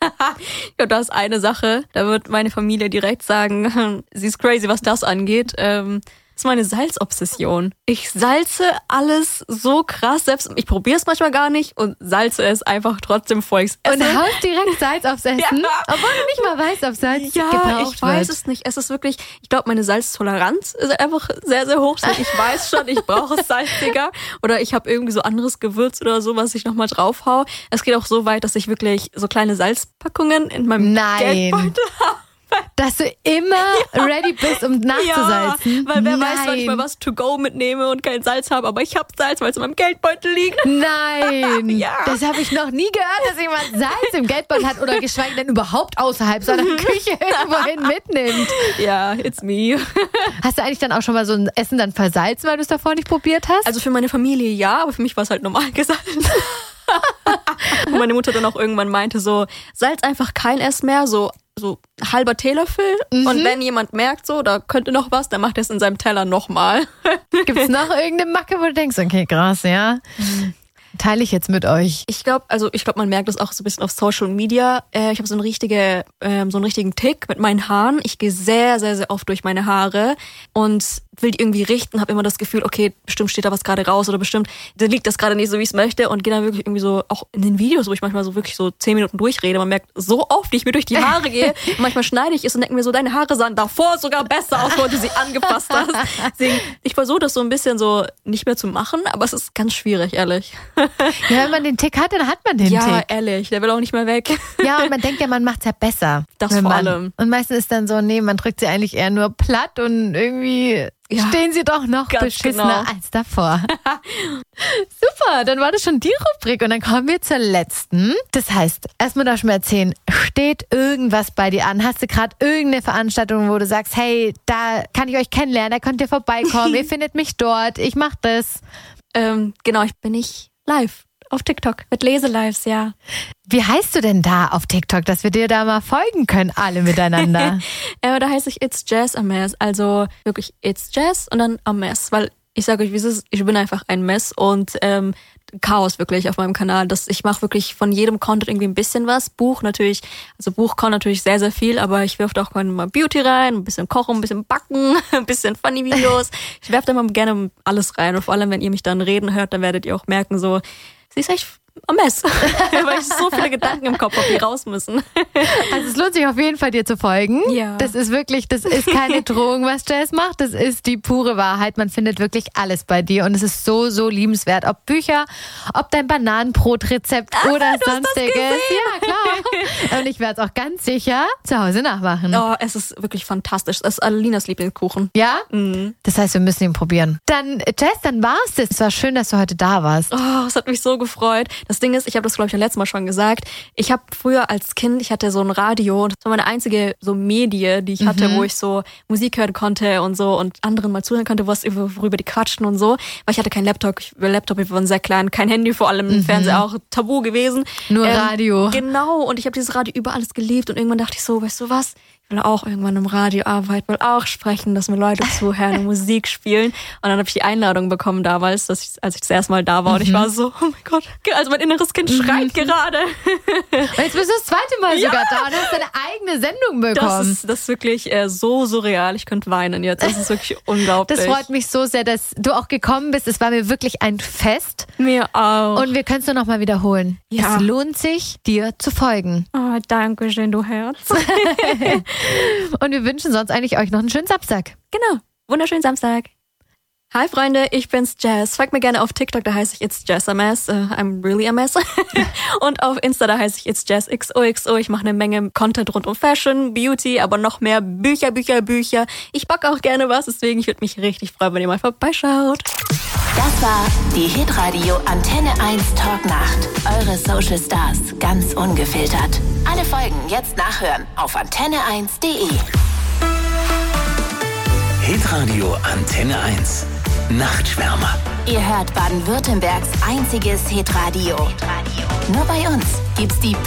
Ja, das ist eine Sache. Da wird meine Familie direkt sagen, sie ist crazy, was das angeht. Das ist meine Salzobsession. Ich salze alles so krass, selbst ich probiere es manchmal gar nicht und salze es einfach trotzdem, bevor ich es esse. Und haust direkt Salz aufs Essen, obwohl du nicht mal weißt, ob Salz gebraucht wird. Ich weiß es nicht. Es ist wirklich, ich glaube, meine Salztoleranz ist einfach sehr, sehr hoch. Ich weiß schon, ich brauche es salziger oder ich habe irgendwie so anderes Gewürz oder so, was ich nochmal drauf hau. Es geht auch so weit, dass ich wirklich so kleine Salzpackungen in meinem Geldbeutel habe. Dass du immer ready bist, um nachzusalzen. Ja, weil wer weiß, wann ich mal was to go mitnehme und kein Salz habe, aber ich habe Salz, weil es in meinem Geldbeutel liegt. Nein, ja. Das habe ich noch nie gehört, dass jemand Salz im Geldbeutel hat oder geschweige denn überhaupt außerhalb seiner Küche irgendwohin mitnimmt. Ja, it's me. Hast du eigentlich dann auch schon mal so ein Essen dann versalzen, weil du es davor nicht probiert hast? Also für meine Familie ja, aber für mich war es halt normal gesalzen. Und meine Mutter dann auch irgendwann meinte so, salz einfach kein Ess mehr, so halber Teelöffel. Und wenn jemand merkt so, da könnte noch was, dann macht er es in seinem Teller nochmal. Gibt's noch irgendeine Macke, wo du denkst, okay, krass, ja? Teile ich jetzt mit euch. Ich glaube, man merkt das auch so ein bisschen auf Social Media. Ich habe so einen richtigen Tick mit meinen Haaren. Ich gehe sehr, sehr, sehr oft durch meine Haare und will die irgendwie richten, habe immer das Gefühl, okay, bestimmt steht da was gerade raus oder bestimmt liegt das gerade nicht so, wie ich es möchte und gehe dann wirklich irgendwie so, auch in den Videos, wo ich manchmal so wirklich so 10 Minuten durchrede, man merkt so oft, wie ich mir durch die Haare gehe und manchmal schneide ich es und denke mir so, deine Haare sahen davor sogar besser aus, wo du sie angepasst hast. Deswegen, ich versuche das so ein bisschen so nicht mehr zu machen, aber es ist ganz schwierig, ehrlich. Ja, wenn man den Tick hat, dann hat man den Tick. Ja, ehrlich, der will auch nicht mehr weg. Ja, und man denkt ja, man macht's ja besser. Das vor allem. Und meistens ist dann so, nee, man drückt sie eigentlich eher nur platt und irgendwie stehen sie doch noch beschissener als davor. Super, dann war das schon die Rubrik und dann kommen wir zur letzten. Das heißt, erstmal darfst du mir erzählen, steht irgendwas bei dir an? Hast du gerade irgendeine Veranstaltung, wo du sagst, hey, da kann ich euch kennenlernen, da könnt ihr vorbeikommen, ihr findet mich dort, ich mach das. Genau, ich bin nicht live auf TikTok mit Leselives, ja. Wie heißt du denn da auf TikTok, dass wir dir da mal folgen können, alle miteinander? Da heiße ich It's Jazz a Mess, also wirklich It's Jazz und dann a Mess, weil ich sage euch, wie es ist, ich bin einfach ein Mess und Chaos wirklich auf meinem Kanal. Ich mache wirklich von jedem Content irgendwie ein bisschen was. Buch kann natürlich sehr, sehr viel, aber ich werfe da auch mal Beauty rein, ein bisschen Kochen, ein bisschen Backen, ein bisschen Funny-Videos. Ich werfe da mal gerne alles rein und vor allem, wenn ihr mich dann reden hört, dann werdet ihr auch merken, so, sie ist echt am Mess, weil ich so viele Gedanken im Kopf habe, die raus müssen. Also es lohnt sich auf jeden Fall, dir zu folgen. Ja. Das ist keine Drohung, was Jazz macht. Das ist die pure Wahrheit. Man findet wirklich alles bei dir und es ist so, so liebenswert. Ob Bücher, ob dein Bananenbrotrezept oder sonstiges. Ja, klar. Und ich werde es auch ganz sicher zu Hause nachmachen. Oh, es ist wirklich fantastisch. Es ist Alinas Lieblingskuchen. Ja? Mhm. Das heißt, wir müssen ihn probieren. Dann, Jazz, dann war's das. Es war schön, dass du heute da warst. Oh, es hat mich so gefreut. Das Ding ist, ich habe das, glaube ich, letztes Mal schon gesagt, ich habe früher als Kind, ich hatte so ein Radio, das war meine einzige so Medie, die ich hatte, wo ich so Musik hören konnte und so und anderen mal zuhören konnte, worüber die quatschen und so, weil ich hatte keinen Laptop, ich war sehr klein, kein Handy, vor allem im Fernseher auch tabu gewesen. Nur Radio. Genau, und ich habe dieses Radio über alles geliebt und irgendwann dachte ich so, weißt du was, ich will auch irgendwann im Radio arbeiten, will auch sprechen, dass mir Leute zuhören und Musik spielen. Und dann habe ich die Einladung bekommen damals, als ich das erste Mal da war. Und ich war so, oh mein Gott, also mein inneres Kind schreit gerade. Und jetzt bist du das zweite Mal sogar da und hast deine eigene Sendung bekommen. Das ist wirklich so surreal. Ich könnte weinen jetzt. Das ist wirklich unglaublich. Das freut mich so sehr, dass du auch gekommen bist. Es war mir wirklich ein Fest. Mir auch. Und wir können es nur noch mal wiederholen. Ja. Es lohnt sich, dir zu folgen. Oh, danke schön, du Herz. Und wir wünschen sonst eigentlich euch noch einen schönen Samstag. Genau, wunderschönen Samstag. Hi Freunde, ich bin's Jazz. Folgt mir gerne auf TikTok, da heiße ich It's Jazz a Mess. I'm really a mess. Und auf Insta, da heiße ich It's Jazz XOXO. Ich mache eine Menge Content rund um Fashion, Beauty, aber noch mehr Bücher. Ich backe auch gerne was, deswegen ich würde mich richtig freuen, wenn ihr mal vorbeischaut. Das war die Hitradio Antenne 1 Talknacht. Eure Social Stars, ganz ungefiltert. Alle Folgen jetzt nachhören auf antenne1.de. Hitradio Antenne 1. Nachtschwärmer. Ihr hört Baden-Württembergs einziges Hitradio. Nur bei uns gibt's die